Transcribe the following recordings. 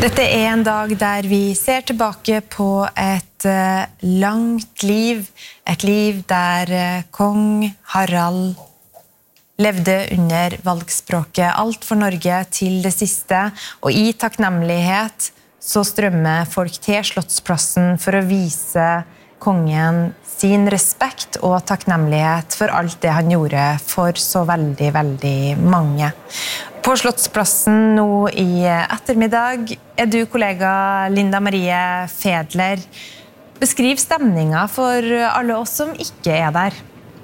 Dette en dag der vi ser tilbake på et langt liv. Et liv der kong Harald levde under valgspråket Alt for Norge til det siste, og i takknemlighet så strømmer folk til Slottsplassen for å vise kongen sin respekt og takknemlighet for alt det han gjorde for så veldig, veldig mange. På Slottsplassen nå i ettermiddag du kollega Linda Marie Fedler. Beskriv stemningen for alle oss som ikke der.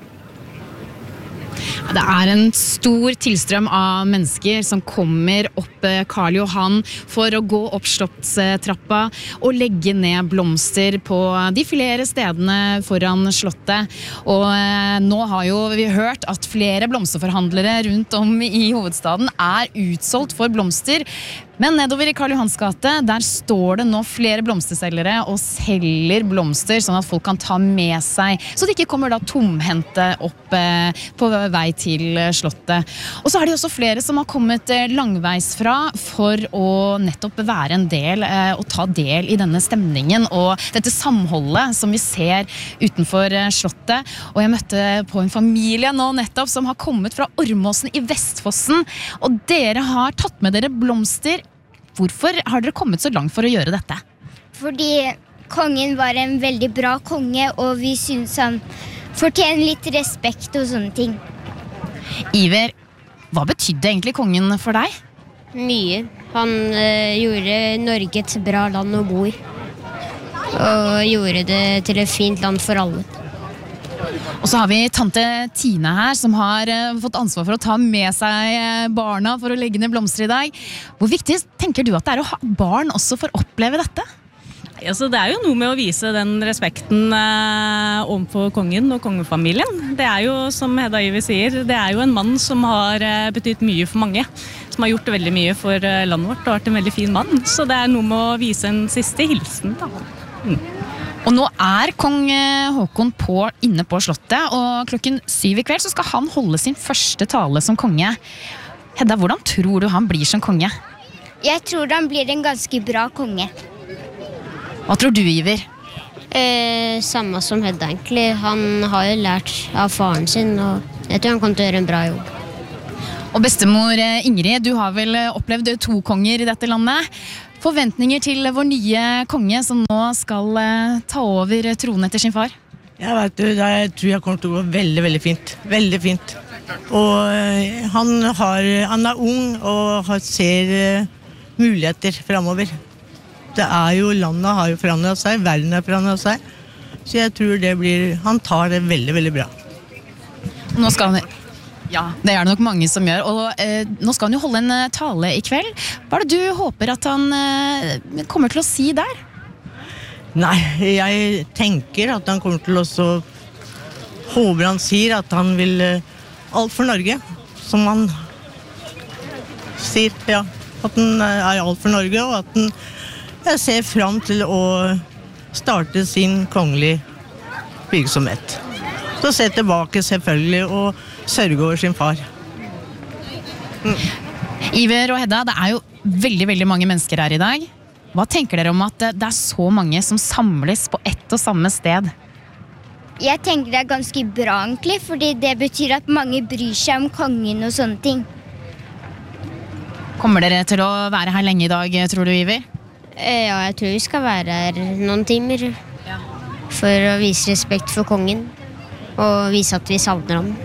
Det en stor tilstrøm av mennesker som kommer opp Karl Johan for å gå opp Slottstrappa og legge ned blomster på de flere stedene foran slottet. Og nå har jo vi hørt at flere blomsterforhandlere rundt om i hovedstaden utsolgt for blomster. Men nedover i Karl Johans gate, der står det nå flere blomsterselgere og selger blomster, sånn at folk kan ta med seg, så de ikke kommer da tomhendte opp på vei til slottet. Og så det også flere som har kommet langveisfra for å nettopp være en del og ta del i denne stemningen og dette samholdet som vi ser utenfor slottet. Og jeg møtte på en familie nå nettopp som har kommet fra Ormåsen i Vestfossen, og dere har tatt med dere blomster. Hvorfor har dere kommet så langt for å gjøre dette? Fordi kongen var en veldig bra konge, og vi synes han fortjener litt respekt og sånne ting. Iver, hva betydde egentlig kongen for deg? Mye. Han gjorde Norge et bra land å bo i. Og gjorde det til et fint land for alle. Og så har vi tante Tina her, som har fått ansvar for å ta med seg barna for å legge ned blomster i dag. Hvor viktig tenker du at det å ha barn også for å oppleve dette? Altså, det jo noe med å vise den respekten overfor kongen og kongefamilien. Det jo, som Hedda Iver sier, det jo en mann som har betydd mye for mange. Som har gjort veldig mye for landet vårt og vært en veldig fin mann. Så det noe med å vise en siste hilsen da. Og nå kong Håkon inne på slottet, og klokken 7 i kveld så skal han holde sin første tale som konge. Hedda, hvordan tror du han blir som konge? Jeg tror han blir en ganske bra konge. Hva tror du, Iver? Samme som Hedda egentlig. Han har jo lært av faren sin, og jeg tror han kommer til å gjøre en bra jobb. Og bestemor Ingrid, du har vel opplevd 2 konger i dette landet. Forventninger til vår nye konge som nå skal ta over tronen etter sin far? Jeg vet du, det tror jeg kommer til å gå veldig, veldig fint. Veldig fint. Og han ung og ser muligheter fremover. Det jo, landet har jo forandret seg, verden har forandret seg. Så jeg tror han tar det veldig, veldig bra. Nå skal han... Ja, det det nok mange som gjør, og nå skal han jo holde en tale i kveld. Hva det du håper at han kommer til å si der? Nei, jeg tenker at han kommer til å håper han sier at han vil alt for Norge, som han sier, ja. At han alt for Norge, og at jeg ser frem til å starte sin kongelige virksomhet. Så se tilbake selvfølgelig, og sørge over sin far. Iver og Hedda, det jo veldig, veldig mange mennesker her i dag. Hva tenker dere om at det så mange som samles på ett og samme sted? Jeg tenker det ganske bra egentlig, fordi det betyr at mange bryr seg om kongen og sånne ting. Kommer dere til å være her lenge i dag, tror du, Iver? Ja, jeg tror vi skal være her noen timer. Ja. For å vise respekt for kongen, og vise at vi savner ham.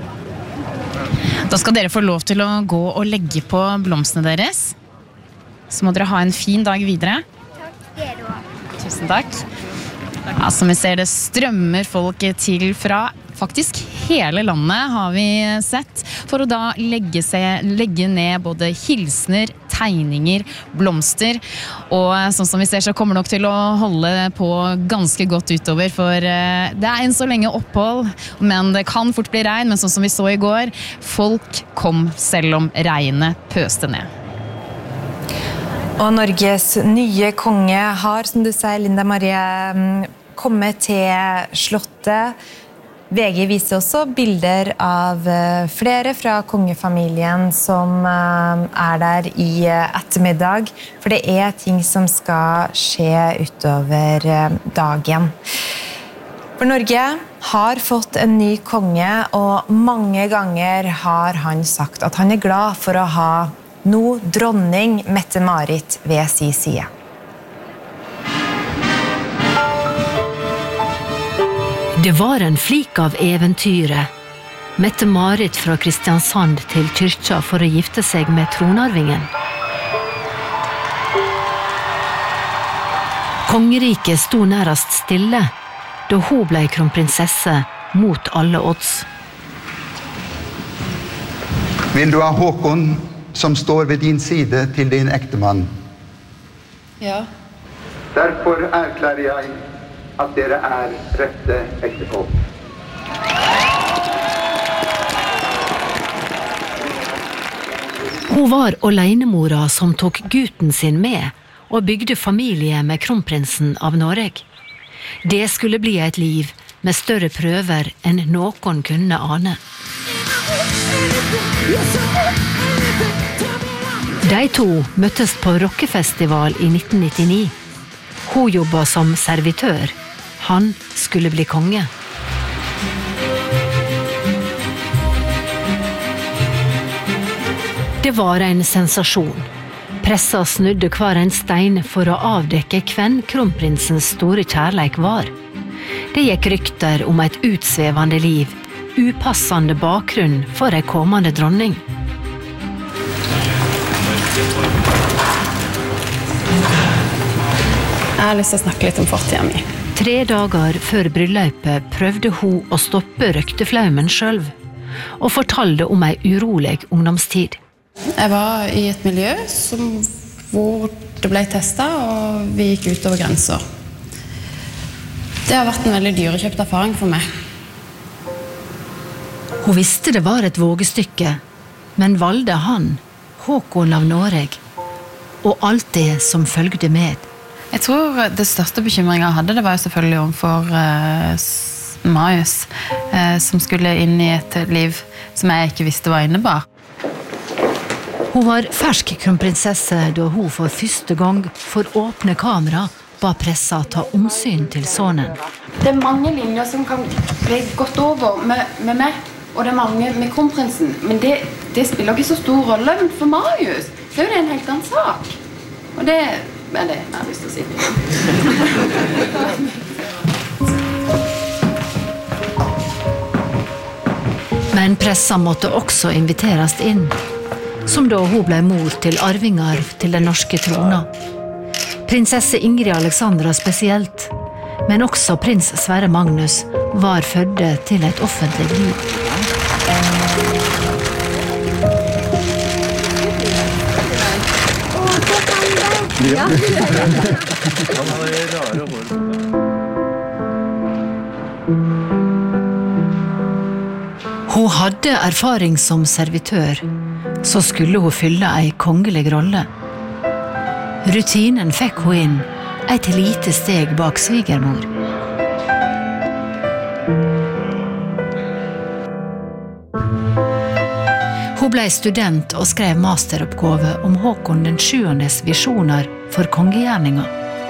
Da skal dere få lov til å gå og legge på blomstene deres. Så må dere ha en fin dag videre. Takk, dere også. Tusen takk. Ja, som vi ser, det strømmer folk til fra faktisk hele landet, har vi sett, for å da legge ned både hilsner, tegninger, blomster. Og sånn som vi ser, så kommer nok til å holde på ganske godt utover, for det en så lenge opphold, men det kan fort bli regn, men sånn som vi så i går, folk kom selv om regnet pøste ned. Og Norges nye konge har, som du sier, Linda Marie, kommet til slottet. VG viser også bilder av flere fra kongefamilien som der i ettermiddag, for det ting som skal skje utover dagen. For Norge har fått en ny konge, og mange ganger har han sagt at han glad for å ha nå dronning Mette-Marit ved sin side. Det var en flik av eventyret. Mette-Marit fra Kristiansand til kyrkja for å gifte seg med tronarvingen. Kongeriket sto nærast stille, da hun ble kronprinsesse mot alle odds. Vil du ha Håkon som står ved din side til din ektemann? Ja. Derfor erklærer jeg at dere rette ektefolk. Hun var alenemora som tok gutten sin med og bygde familie med kronprinsen av Norge. Det skulle bli et liv med større prøver enn noen kunne ane. De to møttes på rockefestival i 1999. Hun jobbet som servitør. Han skulle bli konge. Det var en sensasjon. Pressa snudde hver en stein for å avdekke hvem kronprinsens store kjærleik var. Det gikk rykter om et utsvevende liv, upassende bakgrunn for en kommende dronning. Jeg har lyst til å snakke litt om fortiden min. 3 dager før bryllupet prøvde hun å stoppe røkteflaumen selv, og fortalte om en urolig ungdomstid. Jeg var i et miljø hvor det ble testet, og vi gikk utover grenser. Det har vært en veldig dyrekjøpt erfaring for meg. Hun visste det var et vågestykke, men valgte han, Håkon av Norge, og alt det som følgde med. Jeg tror det største bekymringen jeg hadde, det var jo selvfølgelig overfor Marius, som skulle inn i et liv som jeg ikke visste hva innebar. Hun var fersk kronprinsesse da hun for første gang for åpne kamera ba pressa ta omsyn til sonen. Det mange linjer som kan bli gått over med meg, og det mange med kronprinsen, men det spiller ikke så stor rolle for Marius. Det jo en helt annen sak. Og det det jeg har lyst til å si. Men pressa måtte også inviteres inn, som da hun ble mor til arvinger til den norske trona. Prinsesse Ingrid Alexandra spesielt, men også prins Sverre Magnus var fødde til et offentlig liv. Ja. Hun hadde erfaring som servitør, så skulle hun fylle ei kongelig rolle. Rutinen fikk hun inn, et lite steg bak svigermor. Hun ble student og skrev masteroppgave om Håkon den 7.s visjoner for kongegjerninga.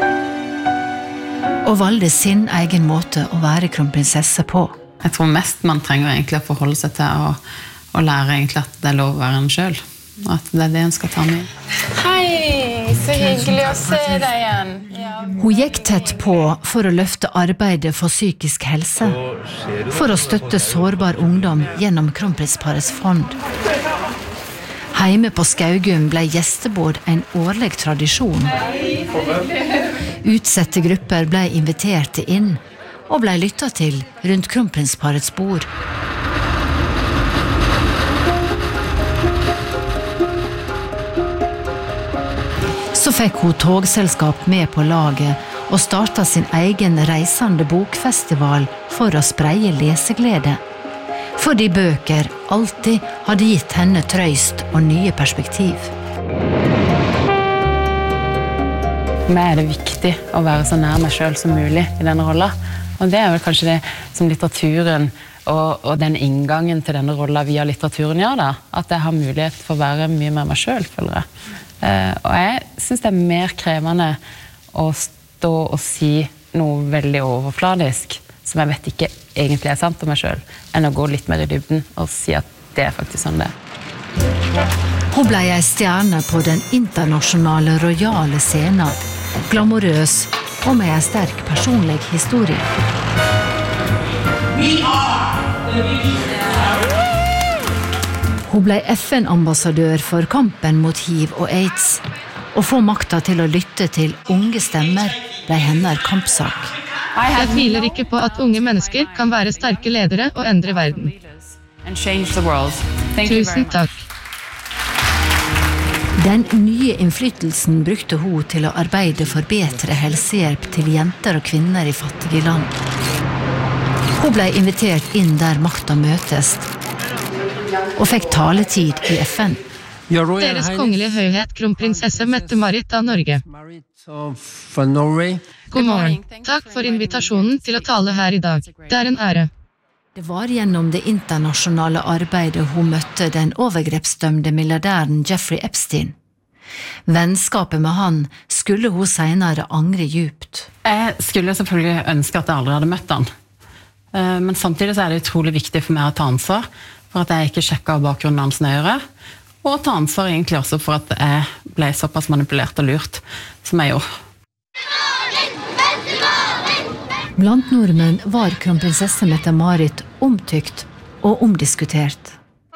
Og valgte sin egen måte å være kronprinsesse på. Jeg tror mest man trenger egentlig å forholde seg til å lære egentlig at det lov å være en selv. At det det en skal ta med. Hei, så hyggelig å se deg igjen. Hun gikk tett på for å løfte arbeidet for psykisk helse, for å støtte sårbar ungdom gjennom kronprinsparets fond. Heime på Skaugum ble gjestebord en årlig tradisjon. Utsette grupper ble invitert inn og ble lyttet til rundt kronprinsparets bord. Så fikk hun togselskap med på laget og startet sin egen reisende bokfestival for å spreie leseglede. Fordi bøker alltid hadde gitt henne trøyst og nye perspektiv. For meg det viktig å være så nær meg selv som mulig i denne rollen. Og det vel kanskje det som litteraturen og den inngangen til denne rollen via litteraturen gjør da, at jeg har mulighet for å være mye mer meg selv, føler jeg. Og jeg synes det mer krevende å stå og si noe veldig overfladisk, som jeg vet ikke egentlig sant om meg selv, enn å gå litt mer i dybden og si at det faktisk sånn det. Hun ble en stjerne på den internasjonale royale scenen, glamorøs og med en sterk personlig historie. Hun ble FN-ambassadør for kampen mot HIV og AIDS, og få makta til å lytte til unge stemmer ble hennes kampsak. Jeg tviler ikke på at unge mennesker kan være sterke ledere og endre verden. Tusen takk. Den nye innflytelsen brukte hun til å arbeide for bedre helsehjelp til jenter og kvinner i fattige land. Hun ble invitert inn der makta møtes, og fikk taletid i FN. Deres kongelige høyhet, kronprinsesse Mette-Marit av Norge. God morgen. Takk for invitasjonen til å tale her i dag. Det en ære. Det var gjennom det internasjonale arbeidet hun møtte den overgrepsdømte milliardæren Jeffrey Epstein. Vennskapet med han skulle hun senere angre djupt. Jeg skulle selvfølgelig ønske at jeg aldri hadde møtt han. Men samtidig så det utrolig viktig for meg å ta ansvar for at jeg ikke sjekket bakgrunnen hans nøyere, og ta ansvar egentlig også for at jeg ble såpass manipulert og lurt som jeg gjorde. Blant nordmenn var kronprinsesse Mette-Marit omtykt og omdiskutert.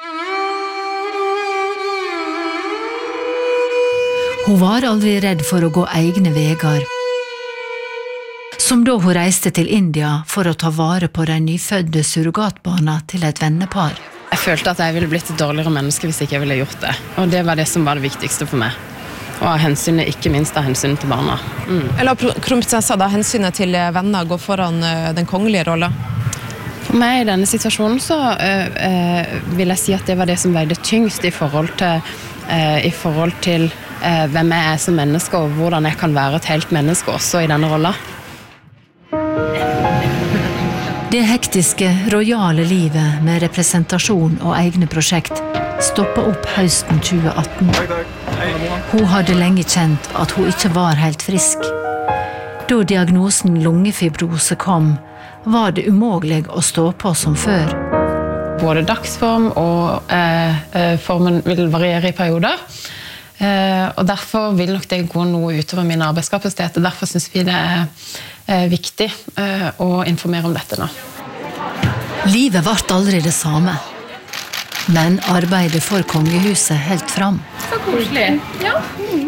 Hun var aldri redd for å gå egne vegar, som da hun reiste til India for å ta vare på de nyfødde surrogatbarna til et vennepar. Jeg følte at jeg ville blitt et dårligere menneske hvis ikke jeg ville gjort det. Og det var det som var det viktigste for meg. Og av hensynet, ikke minst av hensynet til barna. Eller kronprinsessa da, hensynet til venner går foran den kongelige rollen? For meg i denne situasjonen så vil jeg si at det var det som veide tyngst i forhold til hvem jeg som menneske, og hvordan jeg kan være et helt menneske også i denne rollen. Det hektiske, rojale livet med representasjon og egne prosjekt stoppet opp høsten 2018. Hun hadde lenge kjent at hun ikke var helt frisk. Da diagnosen lungefibrose kom, var det umulig å stå på som før. Både dagsform og formen vil variere i perioder. Og derfor vil nok det gå noe utover min arbeidskapasitet, og derfor synes vi det viktig å informere om dette nå. Livet ble aldri det samme, men arbeidet for kongehuset helt fram. Så koselig. Ja.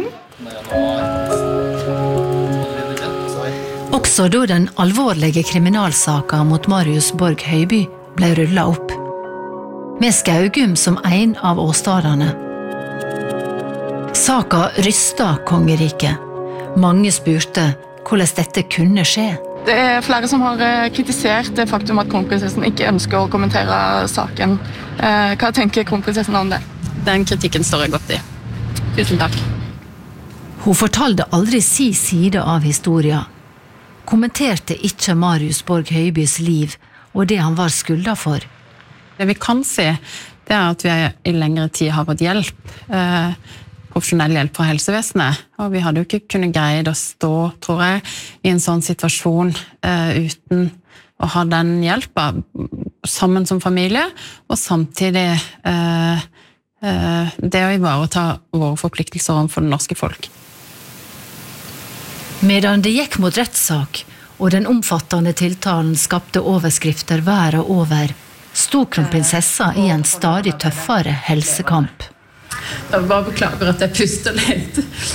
Også da den alvorlige kriminalsaken mot Marius Borg Høiby ble rullet opp, med Skaugum som en av åstadene. Saka rystet kongeriket. Mange spurte hvordan dette kunne skje. Det flere som har kritisert det faktum at kronprinsessen ikke ønsker å kommentere saken. Hva tenker kronprinsessen om det? Den kritikken står jeg godt i. Tusen takk. Hun fortalte aldri sin side av historien. Kommenterte ikke Marius Borg Høibys liv og det han var skylda for. Det vi kan se, det at vi i lengre tid har fått hjelp, profesjonell hjelp fra helsevesenet, og vi hadde jo ikke kunnet greie å stå, tror jeg, i en sånn situasjon uten å ha den hjelpen sammen som familie, og samtidig det å ivareta våre forpliktelser overfor det norske folk. Medan det gikk mot rettssak, og den omfattende tiltalen skapte overskrifter været over, sto kronprinsessa i en stadig tøffere helsekamp. Jeg bare beklager at jeg puster litt.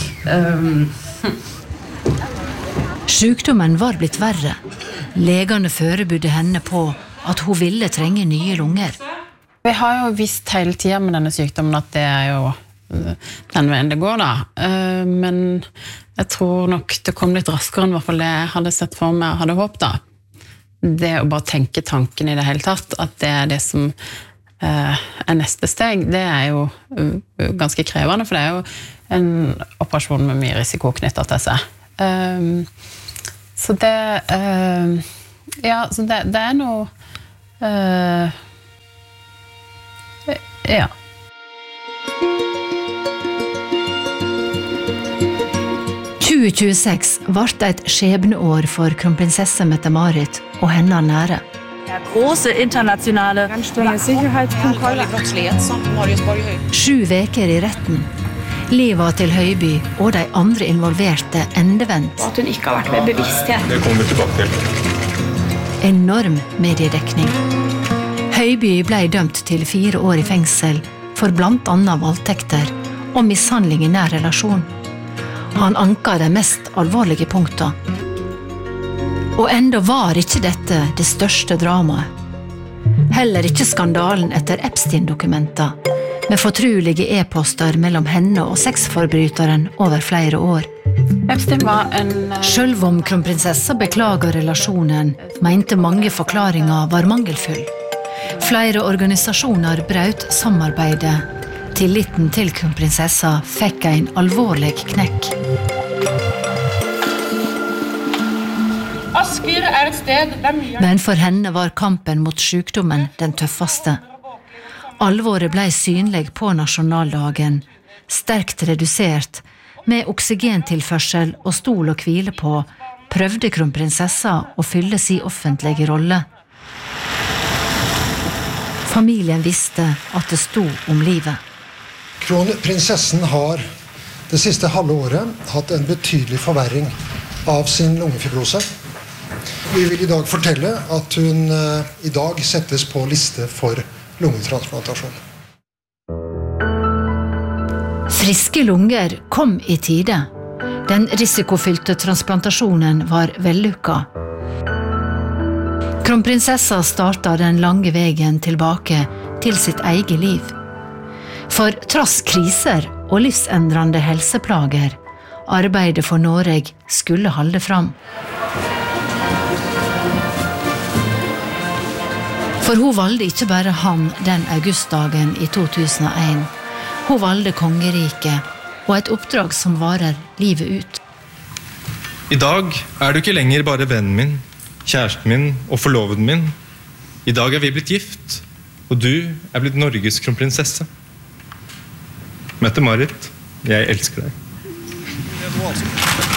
Sykdommen var blitt verre. Legene forberedte henne på at hun ville trenge nye lunger. Vi har jo visst hele tiden med denne sykdommen at det jo den veien det går da. Men jeg tror nok det kom litt raskere enn i hvert fall det jeg hadde sett for meg og hadde håpet da. Det å bare tenke tanken i det hele tatt, at det det som neste steg, det jo ganske krevende, for det jo en operasjon med mye risiko knyttet til seg. Så det Ja, så det noe... ja. I 2026 vart et skjebneår for kronprinsesse Mette-Marit og henne nære. Große internationale Sicherheitskontrolle. 7 veker i retten. Livet til Høiby og de andre involverte endevendt. At hun ikke har vært ved bevissthet. Det kommer vi tilbake til. Enorm mediedekning. Høiby ble dømt til 4 år i fengsel for blant annet voldtekter og mishandling i nær relasjon. Han anka de mest alvorlige punkter. Og enda var ikke dette det største dramaet. Heller ikke skandalen etter Epstein-dokumenter, med fortrulige e-poster mellom henne og sexforbryteren over flere år. Epstein var en... Selv om kronprinsessa beklager relasjonen, mente mange forklaringer var mangelfull. Flere organisasjoner brøt samarbeidet. Tilliten til kronprinsessa fikk en alvorlig knekk. Asker et sted der mye... Men for henne var kampen mot sykdommen den tøffeste. Alvoret ble synlig på nasjonaldagen, sterkt redusert, med oksygentilførsel og stol å hvile på, prøvde kronprinsessa å fylle sin offentlige rolle. Familien visste at det stod om livet. Kronprinsessen har det siste halve året hatt en betydelig forverring av sin lungefibrose. Vi vil i dag fortelle at hun i dag settes på liste for lungetransplantasjon. Friske lunger kom i tide. Den risikofylte transplantasjonen var vellykka. Kronprinsessa startet den lange veien tilbake til sitt eget liv. For trass kriser og livsendrende helseplager, arbeidet for Norge skulle holde fram. For hun valgte ikke bare han den augustdagen i 2001. Hun valgte kongeriket og et oppdrag som varer livet ut. I dag du ikke lenger bare vennen min, kjæresten min og forloveden min. I dag vi blitt gift, og du blitt Norges kronprinsesse. Mette-Marit, jeg elsker deg.